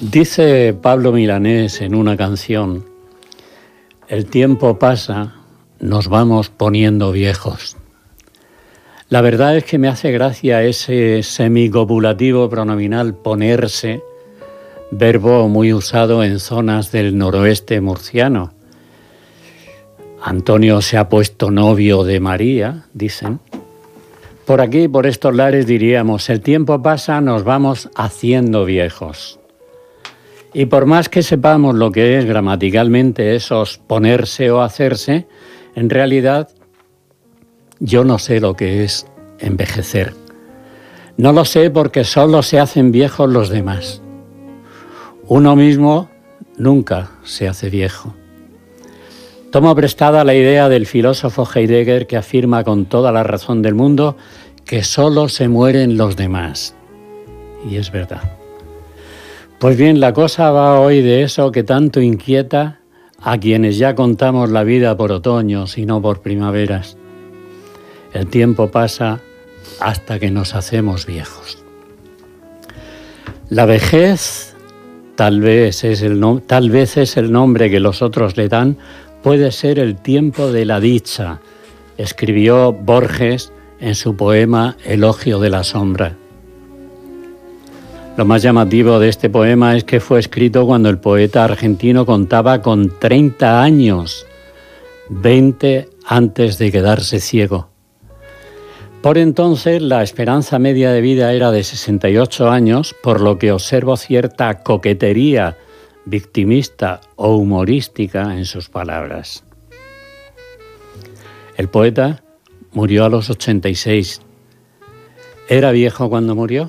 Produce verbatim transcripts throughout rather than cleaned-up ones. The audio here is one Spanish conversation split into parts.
Dice Pablo Milanés en una canción: el tiempo pasa, nos vamos poniendo viejos. La verdad es que me hace gracia ese semicopulativo pronominal ponerse, verbo muy usado en zonas del noroeste murciano. Antonio se ha puesto novio de María, dicen. Por aquí, por estos lares, diríamos: el tiempo pasa, nos vamos haciendo viejos. Y por más que sepamos lo que es gramaticalmente esos ponerse o hacerse, en realidad yo no sé lo que es envejecer. No lo sé porque solo se hacen viejos los demás. Uno mismo nunca se hace viejo. Tomo prestada la idea del filósofo Heidegger, que afirma con toda la razón del mundo que solo se mueren los demás. Y es verdad. Pues bien, la cosa va hoy de eso que tanto inquieta a quienes ya contamos la vida por otoños y no por primaveras. El tiempo pasa hasta que nos hacemos viejos. La vejez, tal vez es el, no, tal vez es el nombre que los otros le dan, puede ser el tiempo de la dicha, escribió Borges en su poema Elogio de la sombra. Lo más llamativo de este poema es que fue escrito cuando el poeta argentino contaba con treinta años, veinte antes de quedarse ciego. Por entonces la esperanza media de vida era de sesenta y ocho años, por lo que observo cierta coquetería victimista o humorística en sus palabras. El poeta murió a los ochenta y seis. ¿Era viejo cuando murió?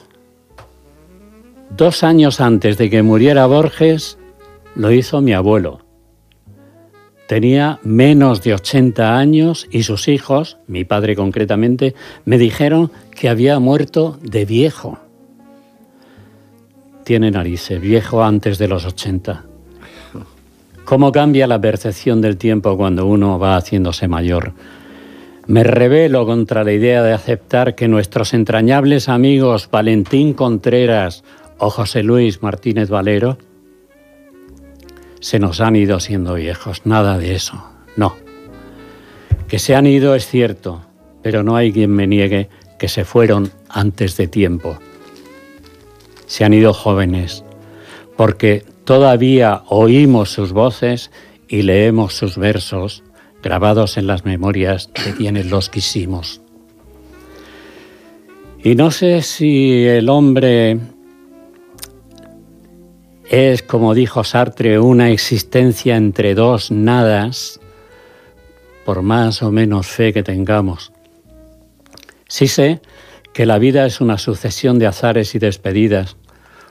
Dos años antes de que muriera Borges, lo hizo mi abuelo. Tenía menos de ochenta años y sus hijos, mi padre concretamente, me dijeron que había muerto de viejo. Tiene narices, viejo antes de los ochenta. ¿Cómo cambia la percepción del tiempo cuando uno va haciéndose mayor? Me rebelo contra la idea de aceptar que nuestros entrañables amigos Valentín Contreras o José Luis Martínez Valero se nos han ido siendo viejos. Nada de eso, no. Que se han ido es cierto, pero no hay quien me niegue que se fueron antes de tiempo. Se han ido jóvenes, porque todavía oímos sus voces y leemos sus versos grabados en las memorias de quienes los quisimos. Y no sé si el hombre es, como dijo Sartre, una existencia entre dos nadas, por más o menos fe que tengamos. Sí sé que la vida es una sucesión de azares y despedidas,